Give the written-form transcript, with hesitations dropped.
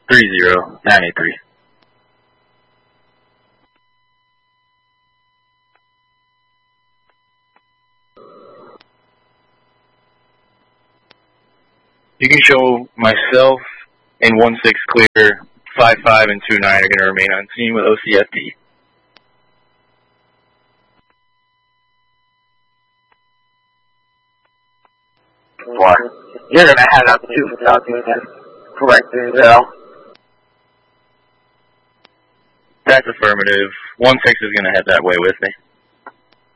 30-983. You can show myself and 1-6 clear, 5-5 and 2-9 are going to remain on scene with OCFD. You're going to head up to Southeastern, correct, Denzel? That's affirmative. 1-6 is going to head that way with me.